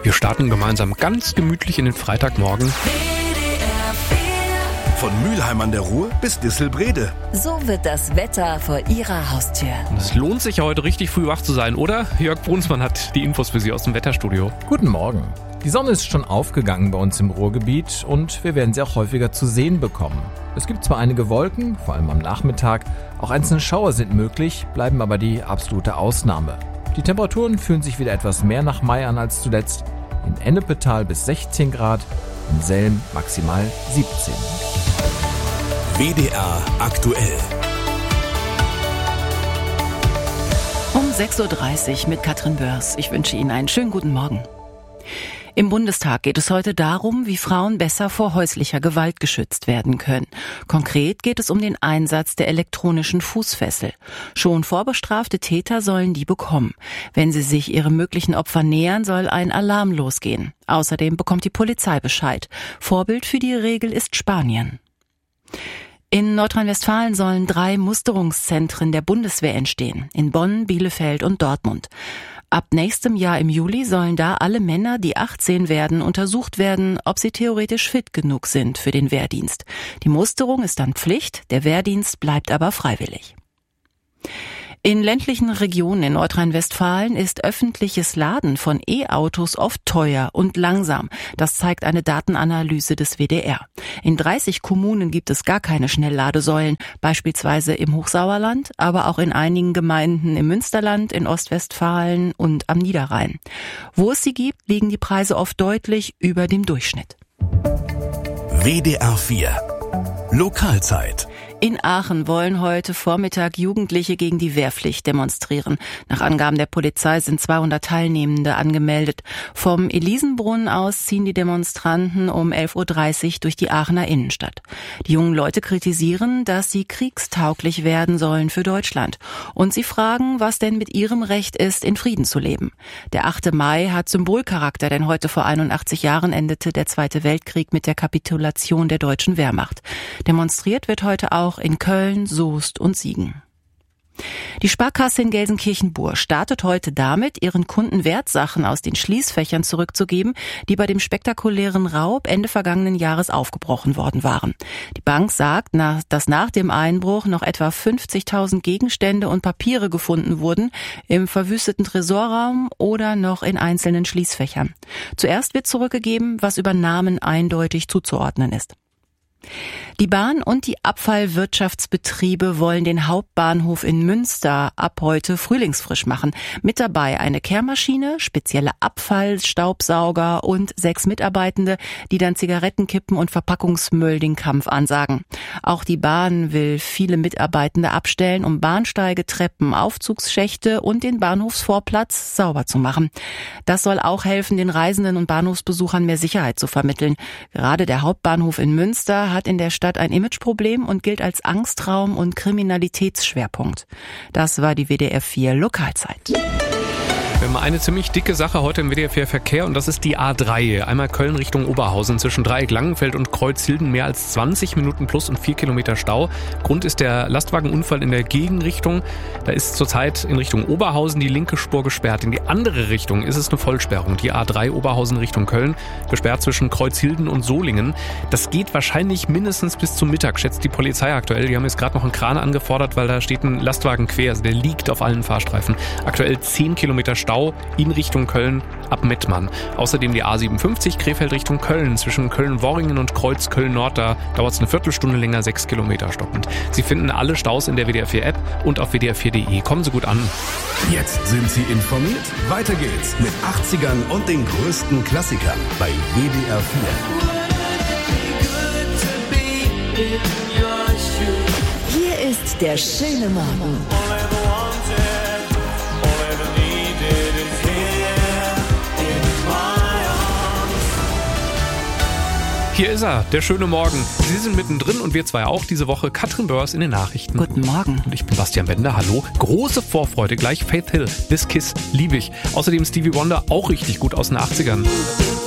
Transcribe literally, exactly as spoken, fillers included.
Wir starten gemeinsam ganz gemütlich in den Freitagmorgen. Von Mülheim an der Ruhr bis Disselbrede. So wird das Wetter vor Ihrer Haustür. Es lohnt sich ja heute richtig früh wach zu sein, oder? Jörg Brunsmann hat die Infos für Sie aus dem Wetterstudio. Guten Morgen. Die Sonne ist schon aufgegangen bei uns im Ruhrgebiet und wir werden sie auch häufiger zu sehen bekommen. Es gibt zwar einige Wolken, vor allem am Nachmittag, auch einzelne Schauer sind möglich, bleiben aber die absolute Ausnahme. Die Temperaturen fühlen sich wieder etwas mehr nach Mai an als zuletzt. In Ennepetal bis sechzehn Grad, in Selm maximal siebzehn. W D R aktuell. Um sechs Uhr dreißig mit Katrin Börs. Ich wünsche Ihnen einen schönen guten Morgen. Im Bundestag geht es heute darum, wie Frauen besser vor häuslicher Gewalt geschützt werden können. Konkret geht es um den Einsatz der elektronischen Fußfessel. Schon vorbestrafte Täter sollen die bekommen. Wenn sie sich ihrem möglichen Opfer nähern, soll ein Alarm losgehen. Außerdem bekommt die Polizei Bescheid. Vorbild für die Regel ist Spanien. In Nordrhein-Westfalen sollen drei Musterungszentren der Bundeswehr entstehen. In Bonn, Bielefeld und Dortmund. Ab nächstem Jahr im Juli sollen da alle Männer, die achtzehn werden, untersucht werden, ob sie theoretisch fit genug sind für den Wehrdienst. Die Musterung ist dann Pflicht, der Wehrdienst bleibt aber freiwillig. In ländlichen Regionen in Nordrhein-Westfalen ist öffentliches Laden von E-Autos oft teuer und langsam. Das zeigt eine Datenanalyse des W D R. In dreißig Kommunen gibt es gar keine Schnellladesäulen, beispielsweise im Hochsauerland, aber auch in einigen Gemeinden im Münsterland, in Ostwestfalen und am Niederrhein. Wo es sie gibt, liegen die Preise oft deutlich über dem Durchschnitt. W D R vier Lokalzeit. In Aachen wollen heute Vormittag Jugendliche gegen die Wehrpflicht demonstrieren. Nach Angaben der Polizei sind zweihundert Teilnehmende angemeldet. Vom Elisenbrunnen aus ziehen die Demonstranten um elf Uhr dreißig durch die Aachener Innenstadt. Die jungen Leute kritisieren, dass sie kriegstauglich werden sollen für Deutschland. Und sie fragen, was denn mit ihrem Recht ist, in Frieden zu leben. Der achte Mai hat Symbolcharakter, denn heute vor einundachtzig Jahren endete der Zweite Weltkrieg mit der Kapitulation der deutschen Wehrmacht. Demonstriert wird heute auch in Köln, Soest und Siegen. Die Sparkasse in Gelsenkirchen-Bur startet heute damit, ihren Kunden Wertsachen aus den Schließfächern zurückzugeben, die bei dem spektakulären Raub Ende vergangenen Jahres aufgebrochen worden waren. Die Bank sagt, dass nach dem Einbruch noch etwa fünfzigtausend Gegenstände und Papiere gefunden wurden, im verwüsteten Tresorraum oder noch in einzelnen Schließfächern. Zuerst wird zurückgegeben, was über Namen eindeutig zuzuordnen ist. Die Bahn und die Abfallwirtschaftsbetriebe wollen den Hauptbahnhof in Münster ab heute frühlingsfrisch machen. Mit dabei eine Kehrmaschine, spezielle Abfallstaubsauger und sechs Mitarbeitende, die dann Zigarettenkippen und Verpackungsmüll den Kampf ansagen. Auch die Bahn will viele Mitarbeitende abstellen, um Bahnsteige, Treppen, Aufzugsschächte und den Bahnhofsvorplatz sauber zu machen. Das soll auch helfen, den Reisenden und Bahnhofsbesuchern mehr Sicherheit zu vermitteln. Gerade der Hauptbahnhof in Münster hat in der Stadt ein Imageproblem und gilt als Angstraum und Kriminalitätsschwerpunkt. Das war die W D R vier Lokalzeit. Wir haben eine ziemlich dicke Sache heute im W D R vier Verkehr und das ist die A drei. Einmal Köln Richtung Oberhausen zwischen Dreieck-Langenfeld und Kreuzhilden mehr als zwanzig Minuten plus und vier Kilometer Stau. Grund ist der Lastwagenunfall in der Gegenrichtung. Da ist zurzeit in Richtung Oberhausen die linke Spur gesperrt. In die andere Richtung ist es eine Vollsperrung. Die A drei Oberhausen Richtung Köln, gesperrt zwischen Kreuzhilden und Solingen. Das geht wahrscheinlich mindestens bis zum Mittag, schätzt die Polizei aktuell. Die haben jetzt gerade noch einen Kran angefordert, weil da steht ein Lastwagen quer. Also der liegt auf allen Fahrstreifen. Aktuell zehn Kilometer Stau in Richtung Köln ab Mettmann. Außerdem die A siebenundfünfzig Krefeld Richtung Köln. Zwischen Köln-Worringen und Kreuz Köln-Nord, da dauert es eine Viertelstunde länger, sechs Kilometer stoppend. Sie finden alle Staus in der W D R vier App und auf W D R vier Punkt de. Kommen Sie gut an. Jetzt sind Sie informiert. Weiter geht's mit achtzigern und den größten Klassikern bei W D R vier. Hier ist der schöne Morgen. Hier ist er, der schöne Morgen. Sie sind mittendrin und wir zwei auch diese Woche. Katrin Börs in den Nachrichten. Guten Morgen. Und ich bin Bastian Bender, hallo. Große Vorfreude, gleich Faith Hill, This Kiss, liebe ich. Außerdem Stevie Wonder, auch richtig gut aus den achtzigern.